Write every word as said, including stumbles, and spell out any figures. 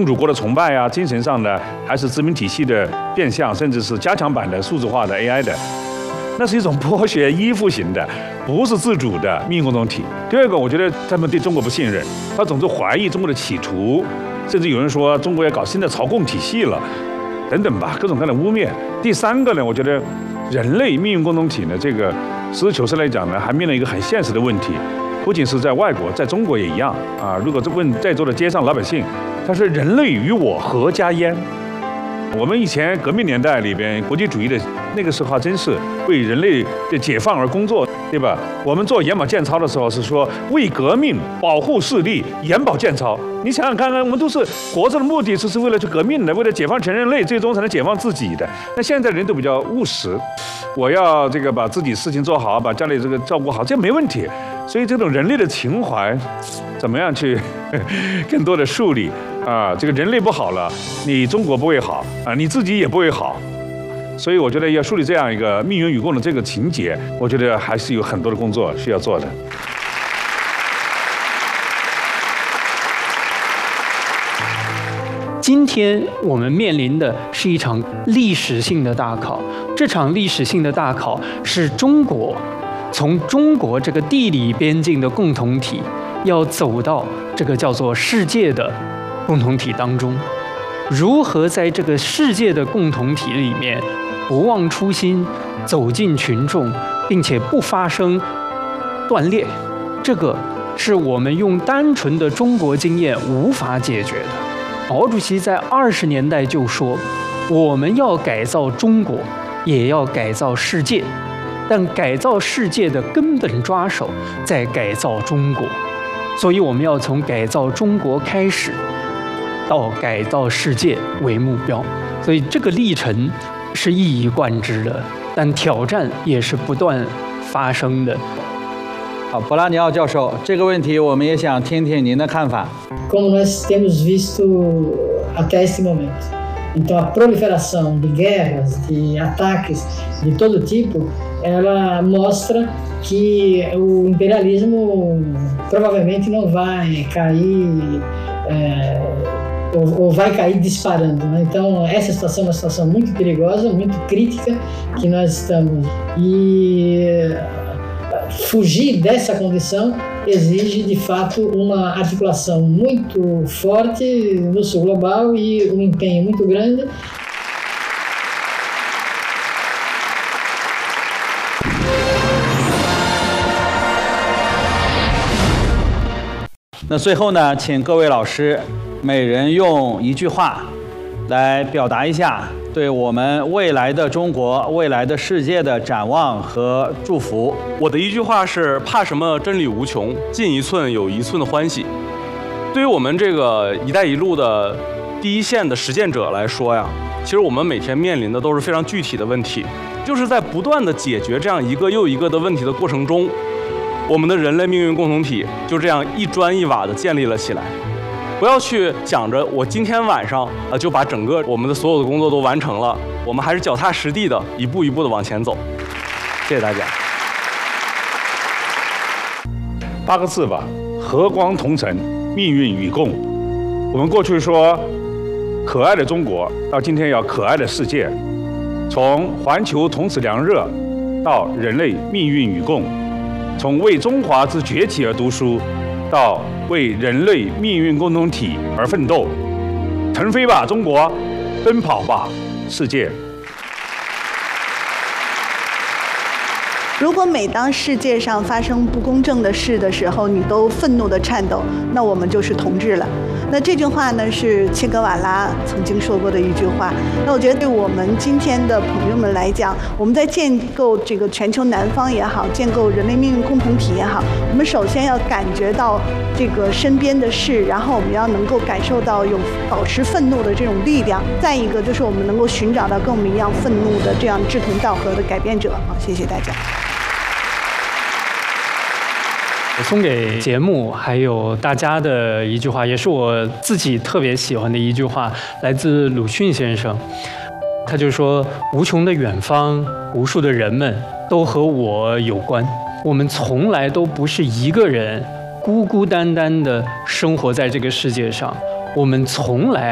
宗主国的崇拜啊，精神上的还是殖民体系的变相，甚至是加强版的数字化的 A I 的，那是一种剥削依附型的，不是自主的命运共同体。第二个，我觉得他们对中国不信任，他总是怀疑中国的企图，甚至有人说中国要搞新的朝贡体系了，等等吧，各种各样的污蔑。第三个呢，我觉得人类命运共同体呢，这个实事求是来讲呢，还面临一个很现实的问题。不仅是在外国，在中国也一样啊。如果这问在座的街上老百姓，他说人类与我何家焉？我们以前革命年代里边，国际主义的那个时候，真是为人类的解放而工作，对吧？我们做眼保健操的时候是说为革命保护视力，眼保健操。你想想看看，我们都是活着的目的，是是为了去革命的，为了解放全人类，最终才能解放自己的。那现在人都比较务实，我要这个把自己事情做好，把家里这个照顾好，这没问题。所以这种人类的情怀，怎么样去更多的树立啊？这个人类不好了，你中国不会好啊，你自己也不会好。所以我觉得要树立这样一个命运与共的这个情节，我觉得还是有很多的工作需要做的。 今天我们面临的是一场历史性的大考，这场历史性的大考是中国从中国这个地理边境的共同体，要走到这个叫做世界的共同体当中，如何在这个世界的共同体里面不忘初心，走进群众，并且不发生断裂，这个是我们用单纯的中国经验无法解决的。毛主席在二十年代就说，我们要改造中国，也要改造世界，但改造世界的根本抓手在改造中国，所以我们要从改造中国开始，到改造世界为目标。所以这个历程是一以贯之的，但挑战也是不断发生的。 好，博拉尼奥教授，这个问题我们也想听听您的看法。 Como nós temos visto até este momento. Então, a proliferação de guerras, de ataques de todo tipo, ela mostra que o imperialismo provavelmente não vai cair, é, ou, ou vai cair disparando, né? Então, essa situação é uma situação muito perigosa, muito crítica que nós estamos. E fugir dessa condição exige, de fato, uma articulação muito forte no sul global e um empenho muito grande. 那最后呢，请各位老师每人用一句话来表达一下对我们未来的中国、未来的世界的展望和祝福。 我的一句话是：怕什么真理无穷，进一寸有一寸的欢喜。对于我们这个“一带一路”的第一线的实践者来说呀，其实我们每天面临的都是非常具体的问题，就是在不断的解决这样一个又一个的问题的过程中，我们的人类命运共同体就这样一砖一瓦的建立了起来。不要去想着我今天晚上啊就把整个我们的所有的工作都完成了，我们还是脚踏实地的一步一步的往前走。谢谢大家。 八个字吧，和光同尘，命运与共。我们过去说可爱的中国，到今天要可爱的世界，从环球同此凉热到人类命运与共，从为中华之崛起而读书到为人类命运共同体而奋斗。腾飞吧中国，奔跑吧世界。 如果每当世界上发生不公正的事的时候，你都愤怒地颤抖，那我们就是同志了。那这句话呢，是切格瓦拉曾经说过的一句话。那我觉得对我们今天的朋友们来讲，我们在建构这个全球南方也好，建构人类命运共同体也好，我们首先要感觉到这个身边的事，然后我们要能够感受到有保持愤怒的这种力量。再一个就是我们能够寻找到跟我们一样愤怒的这样志同道合的改变者。好，谢谢大家。 我送给节目还有大家的一句话，也是我自己特别喜欢的一句话，来自鲁迅先生。他就说：无穷的远方，无数的人们都和我有关。我们从来都不是一个人孤孤单单的生活在这个世界上，我们从来